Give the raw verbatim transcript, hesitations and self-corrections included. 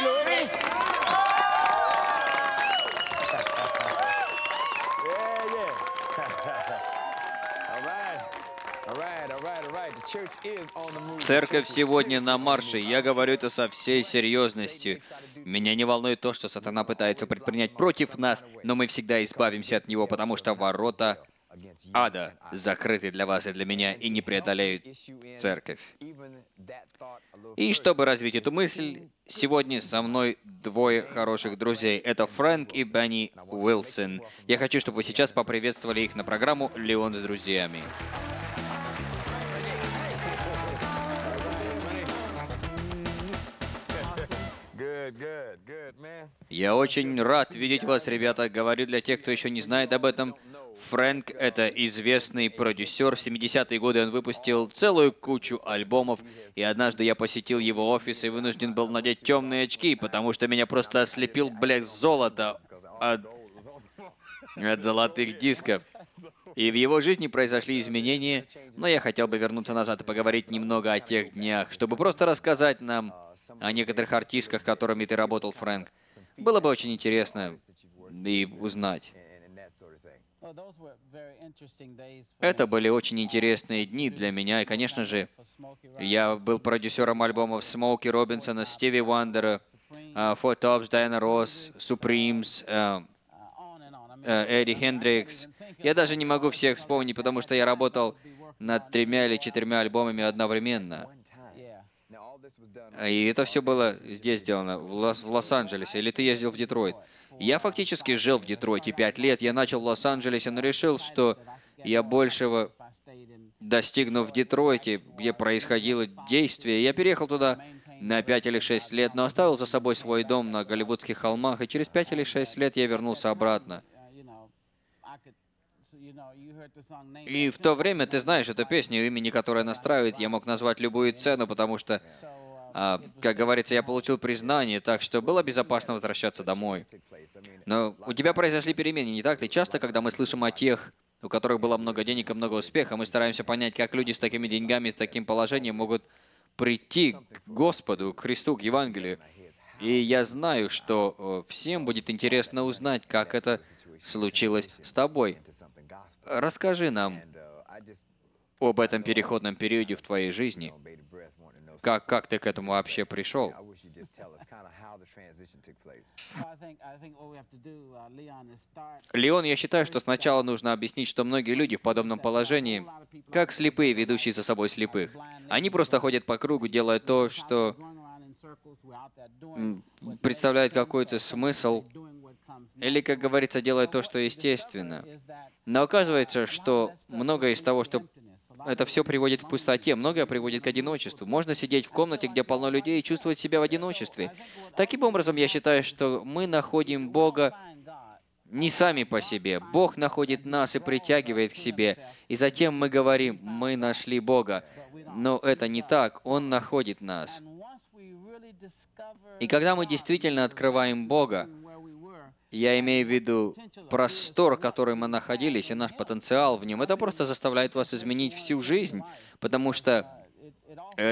glory. Yeah, yeah. All right. All right, all right, all right. The church is on the move. Церковь сегодня на марше. Я говорю это со всей серьезностью. Меня не волнует то, что сатана пытается предпринять против нас, но мы всегда избавимся от него, потому что ворота ада закрыты для вас и для меня и не преодолеют церковь. И чтобы развить эту мысль, сегодня со мной двое хороших друзей. Это Фрэнк и Бенни Уилсон. Я хочу, чтобы вы сейчас поприветствовали их на программу «Леон с друзьями». Я очень рад видеть вас, ребята. Говорю для тех, кто еще не знает об этом. Фрэнк — это известный продюсер. В семидесятые годы он выпустил целую кучу альбомов. И однажды я посетил его офис и вынужден был надеть темные очки, потому что меня просто ослепил блеск золота от, от золотых дисков. И в его жизни произошли изменения, но я хотел бы вернуться назад и поговорить немного о тех днях, чтобы просто рассказать нам о некоторых артистках, которыми ты работал, Фрэнк. Было бы очень интересно и узнать. Это были очень интересные дни для меня, и, конечно же, я был продюсером альбомов Смоуки Робинсона, Стиви Уандера, Four Tops, Diana Ross, Supremes, э, э, Эдди Хендрикс. Я даже не могу всех вспомнить, потому что я работал над тремя или четырьмя альбомами одновременно. И это все было здесь сделано, в, Лос- в Лос-Анджелесе. Или ты ездил в Детройт? Я фактически жил в Детройте пять лет. Я начал в Лос-Анджелесе, но решил, что я большего достигну в Детройте, где происходило действие. Я переехал туда на пять или шесть лет, но оставил за собой свой дом на Голливудских холмах, и через пять или шесть лет я вернулся обратно. И в то время, ты знаешь эту песню, имени которой настраивает, я мог назвать любую цену, потому что, а, как говорится, я получил признание, так что было безопасно возвращаться домой. Но у тебя произошли перемены, не так ли? Часто, когда мы слышим о тех, у которых было много денег и много успеха, мы стараемся понять, как люди с такими деньгами, с таким положением могут прийти к Господу, к Христу, к Евангелию. И я знаю, что э, всем будет интересно узнать, как это случилось с тобой. Расскажи нам об этом переходном периоде в твоей жизни. Как, как ты к этому вообще пришел? Леон, я считаю, что сначала нужно объяснить, что многие люди в подобном положении, как слепые, ведущие за собой слепых. Они просто ходят по кругу, делая то, что м, представляет какой-то смысл, или, как говорится, делают то, что естественно. Но оказывается, что многое из того, что это все приводит к пустоте, многое приводит к одиночеству. Можно сидеть в комнате, где полно людей, и чувствовать себя в одиночестве. Таким образом, я считаю, что мы находим Бога не сами по себе. Бог находит нас и притягивает к себе. И затем мы говорим, мы нашли Бога. Но это не так. Он находит нас. И когда мы действительно открываем Бога, я имею в виду простор, в котором мы находились, и наш потенциал в нем, это просто заставляет вас изменить всю жизнь, потому что